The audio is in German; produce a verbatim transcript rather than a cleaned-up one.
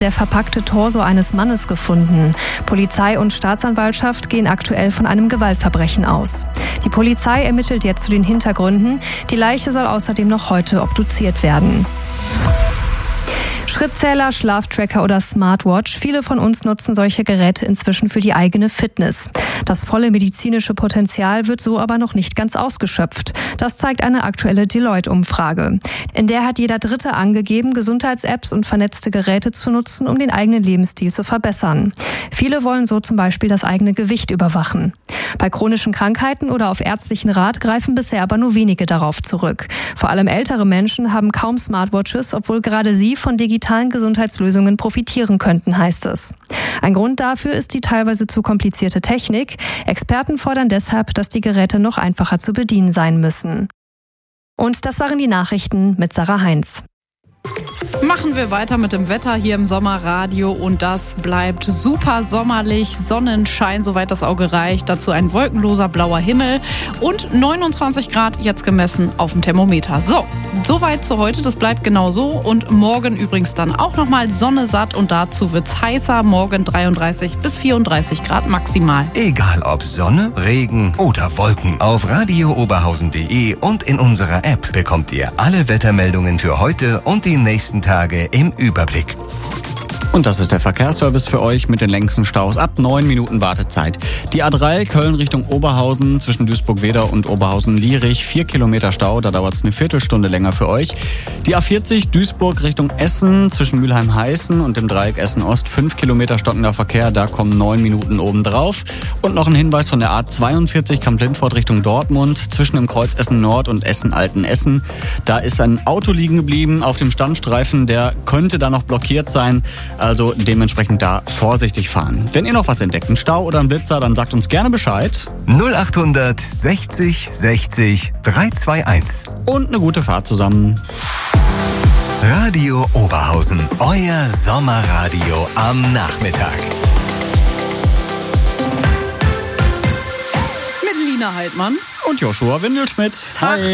Der verpackte Torso eines Mannes gefunden. Polizei und Staatsanwaltschaft gehen aktuell von einem Gewaltverbrechen aus. Die Polizei ermittelt jetzt zu den Hintergründen. Die Leiche soll außerdem noch heute obduziert werden. Schrittzähler, Schlaftracker oder Smartwatch. Viele von uns nutzen solche Geräte inzwischen für die eigene Fitness. Das volle medizinische Potenzial wird so aber noch nicht ganz ausgeschöpft. Das zeigt eine aktuelle Deloitte-Umfrage. In der hat jeder Dritte angegeben, Gesundheits-Apps und vernetzte Geräte zu nutzen, um den eigenen Lebensstil zu verbessern. Viele wollen so zum Beispiel das eigene Gewicht überwachen. Bei chronischen Krankheiten oder auf ärztlichen Rat greifen bisher aber nur wenige darauf zurück. Vor allem ältere Menschen haben kaum Smartwatches, obwohl gerade sie von digitalen Gesundheitslösungen profitieren könnten, heißt es. Ein Grund dafür ist die teilweise zu komplizierte Technik. Experten fordern deshalb, dass die Geräte noch einfacher zu bedienen sein müssen. Und das waren die Nachrichten mit Sarah Heinz. Machen wir weiter mit dem Wetter hier im Sommerradio und das bleibt super sommerlich, Sonnenschein, soweit das Auge reicht, dazu ein wolkenloser blauer Himmel und neunundzwanzig Grad jetzt gemessen auf dem Thermometer. So, soweit zu heute, das bleibt genau so und morgen übrigens dann auch nochmal Sonne satt und dazu wird's heißer, morgen dreiunddreißig bis vierunddreißig Grad maximal. Egal ob Sonne, Regen oder Wolken, auf radio oberhausen punkt de und in unserer App bekommt ihr alle Wettermeldungen für heute und die nächsten Tage im Überblick. Und das ist der Verkehrsservice für euch mit den längsten Staus ab neun Minuten Wartezeit. Die A drei Köln Richtung Oberhausen zwischen Duisburg-Wedau und Oberhausen-Lierich, vier Kilometer Stau, da dauert es eine Viertelstunde länger für euch. Die A vierzig Duisburg Richtung Essen zwischen Mülheim-Heißen und dem Dreieck Essen-Ost, fünf Kilometer stockender Verkehr, da kommen neun Minuten obendrauf. Und noch ein Hinweis von der A zweiundvierzig Kamp-Lindfort Richtung Dortmund zwischen dem Kreuz Essen-Nord und Essen-Altenessen. Da ist ein Auto liegen geblieben auf dem Standstreifen, der könnte da noch blockiert sein. Also dementsprechend da vorsichtig fahren. Wenn ihr noch was entdeckt, einen Stau oder einen Blitzer, dann sagt uns gerne Bescheid. null achthundert sechzig sechzig dreihundertzweiundundzwanzig. Und eine gute Fahrt zusammen. Radio Oberhausen, euer Sommerradio am Nachmittag. Mit Lina Heidmann Und Joshua Windelschmidt. Tag. Hi.